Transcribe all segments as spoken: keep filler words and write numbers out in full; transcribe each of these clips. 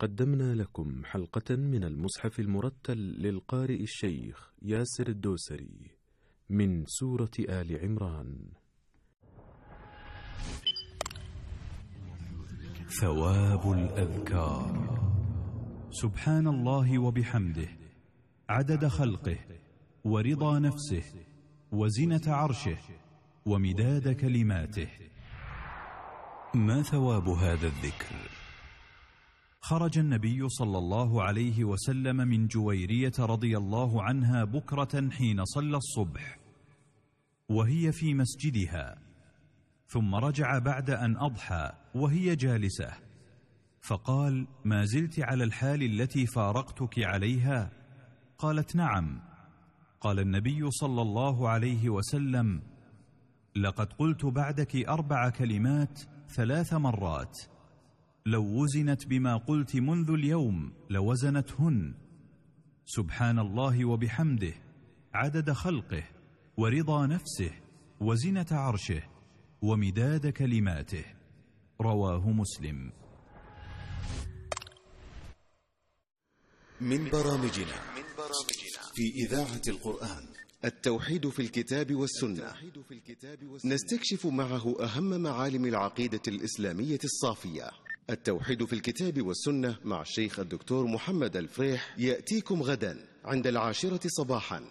قدمنا لكم حلقة من المصحف المرتل للقارئ الشيخ ياسر الدوسري من سورة آل عمران. ثواب الأذكار. سبحان الله وبحمده عدد خلقه ورضا نفسه وزنة عرشه ومداد كلماته. ما ثواب هذا الذكر؟ خرج النبي صلى الله عليه وسلم من جويرية رضي الله عنها بكرة حين صلى الصبح وهي في مسجدها، ثم رجع بعد أن أضحى وهي جالسة، فقال: ما زلت على الحال التي فارقتك عليها؟ قالت: نعم. قال النبي صلى الله عليه وسلم: لقد قلت بعدك أربع كلمات ثلاث مرات، لو وزنت بما قلت منذ اليوم لوزنتهن: سبحان الله وبحمده عدد خلقه ورضا نفسه وزنة عرشه ومداد كلماته. رواه مسلم. من برامجنا في إذاعة القرآن التوحيد في الكتاب والسنة، نستكشف معه أهم معالم العقيدة الإسلامية الصافية. التوحيد في الكتاب والسنة مع الشيخ الدكتور محمد الفريح يأتيكم غدا عند العاشرة صباحا.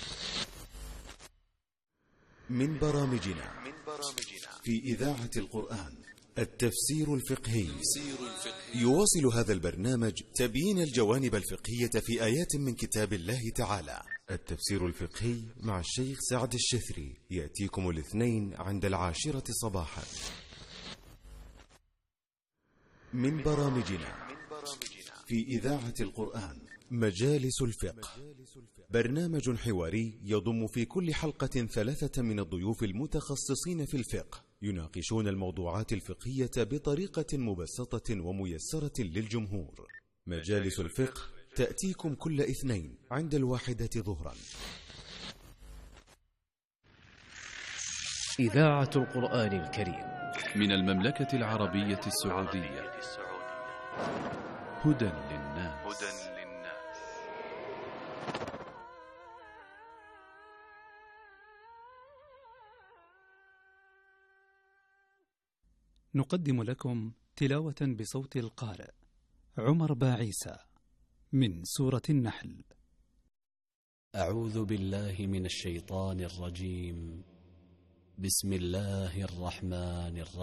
من برامجنا في إذاعة القرآن التفسير الفقهي. يواصل هذا البرنامج تبيين الجوانب الفقهية في آيات من كتاب الله تعالى. التفسير الفقهي مع الشيخ سعد الشثري يأتيكم الاثنين عند العاشرة صباحا. من برامجنا في إذاعة القرآن مجالس الفقه، برنامج حواري يضم في كل حلقة ثلاثة من الضيوف المتخصصين في الفقه، يناقشون الموضوعات الفقهية بطريقة مبسطة وميسرة للجمهور. مجالس الفقه تأتيكم كل اثنين عند الواحدة ظهرا. إذاعة القرآن الكريم من المملكة العربية السعودية. هدى للناس. نقدم لكم تلاوة بصوت القارئ عمر باعيسى من سورة النحل. أعوذ بالله من الشيطان الرجيم. بسم الله الرحمن الرحيم.